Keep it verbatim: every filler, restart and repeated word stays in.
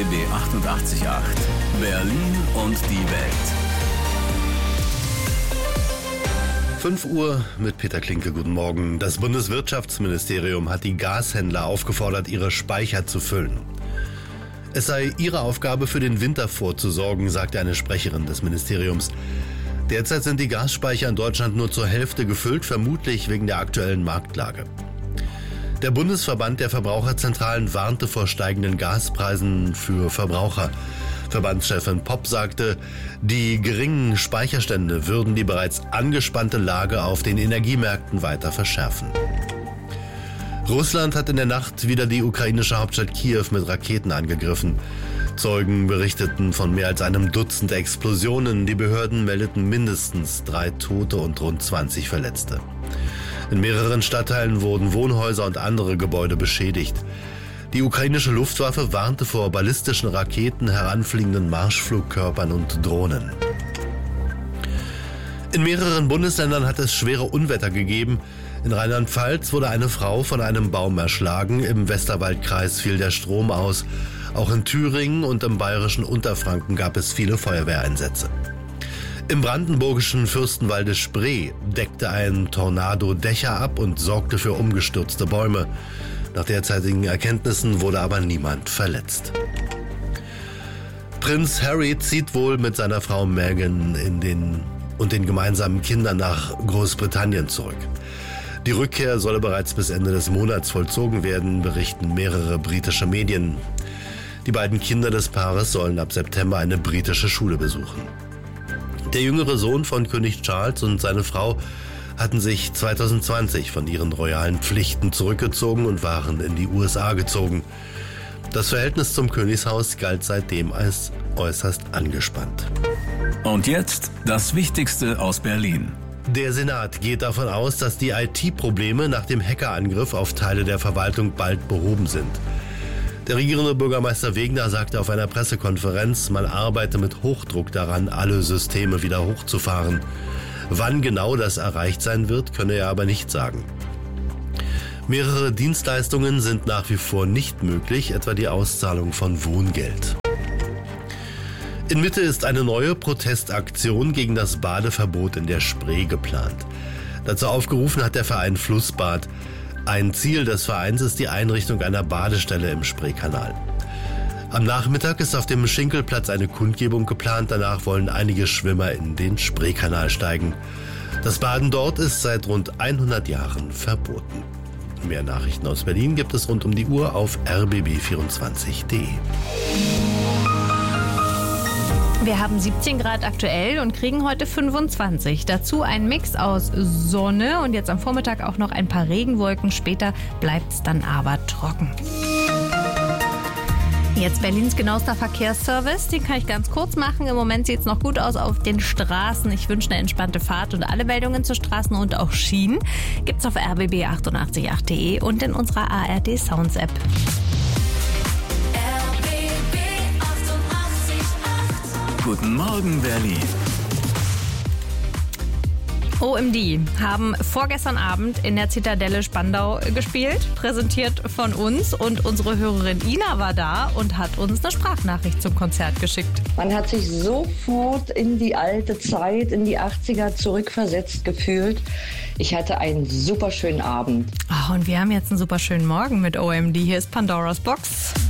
B B achtundachtzig Komma acht. Berlin und die Welt. fünf Uhr mit Peter Klinke, guten Morgen. Das Bundeswirtschaftsministerium hat die Gashändler aufgefordert, ihre Speicher zu füllen. Es sei ihre Aufgabe, für den Winter vorzusorgen, sagte eine Sprecherin des Ministeriums. Derzeit sind die Gasspeicher in Deutschland nur zur Hälfte gefüllt, vermutlich wegen der aktuellen Marktlage. Der Bundesverband der Verbraucherzentralen warnte vor steigenden Gaspreisen für Verbraucher. Verbandschefin Popp sagte, die geringen Speicherstände würden die bereits angespannte Lage auf den Energiemärkten weiter verschärfen. Russland hat in der Nacht wieder die ukrainische Hauptstadt Kiew mit Raketen angegriffen. Zeugen berichteten von mehr als einem Dutzend Explosionen. Die Behörden meldeten mindestens drei Tote und rund zwanzig Verletzte. In mehreren Stadtteilen wurden Wohnhäuser und andere Gebäude beschädigt. Die ukrainische Luftwaffe warnte vor ballistischen Raketen, heranfliegenden Marschflugkörpern und Drohnen. In mehreren Bundesländern hat es schwere Unwetter gegeben. In Rheinland-Pfalz wurde eine Frau von einem Baum erschlagen. Im Westerwaldkreis fiel der Strom aus. Auch in Thüringen und im bayerischen Unterfranken gab es viele Feuerwehreinsätze. Im brandenburgischen Fürstenwalde Spree deckte ein Tornado Dächer ab und sorgte für umgestürzte Bäume. Nach derzeitigen Erkenntnissen wurde aber niemand verletzt. Prinz Harry zieht wohl mit seiner Frau Meghan in den, und den gemeinsamen Kindern nach Großbritannien zurück. Die Rückkehr solle bereits bis Ende des Monats vollzogen werden, berichten mehrere britische Medien. Die beiden Kinder des Paares sollen ab September eine britische Schule besuchen. Der jüngere Sohn von König Charles und seine Frau hatten sich zwanzig zwanzig von ihren royalen Pflichten zurückgezogen und waren in die U S A gezogen. Das Verhältnis zum Königshaus galt seitdem als äußerst angespannt. Und jetzt das Wichtigste aus Berlin. Der Senat geht davon aus, dass die I T-Probleme nach dem Hackerangriff auf Teile der Verwaltung bald behoben sind. Der regierende Bürgermeister Wegner sagte auf einer Pressekonferenz, man arbeite mit Hochdruck daran, alle Systeme wieder hochzufahren. Wann genau das erreicht sein wird, könne er aber nicht sagen. Mehrere Dienstleistungen sind nach wie vor nicht möglich, etwa die Auszahlung von Wohngeld. In Mitte ist eine neue Protestaktion gegen das Badeverbot in der Spree geplant. Dazu aufgerufen hat der Verein Flussbad. Ein Ziel des Vereins ist die Einrichtung einer Badestelle im Spreekanal. Am Nachmittag ist auf dem Schinkelplatz eine Kundgebung geplant. Danach wollen einige Schwimmer in den Spreekanal steigen. Das Baden dort ist seit rund hundert Jahren verboten. Mehr Nachrichten aus Berlin gibt es rund um die Uhr auf r b b vierundzwanzig punkt d e. Wir haben siebzehn Grad aktuell und kriegen heute fünfundzwanzig. Dazu ein Mix aus Sonne und jetzt am Vormittag auch noch ein paar Regenwolken. Später bleibt es dann aber trocken. Jetzt Berlins genauester Verkehrsservice, den kann ich ganz kurz machen. Im Moment sieht es noch gut aus auf den Straßen. Ich wünsche eine entspannte Fahrt und alle Meldungen zu Straßen und auch Schienen gibt's auf r b b achtundachtzig Komma acht punkt d e und in unserer A R D Sounds App. Guten Morgen, Berlin. O M D haben vorgestern Abend in der Zitadelle Spandau gespielt, präsentiert von uns, und unsere Hörerin Ina war da und hat uns eine Sprachnachricht zum Konzert geschickt. Man hat sich sofort in die alte Zeit, in die achtziger zurückversetzt gefühlt. Ich hatte einen super schönen Abend. Oh, und wir haben jetzt einen super schönen Morgen mit O M D. Hier ist Pandoras Box.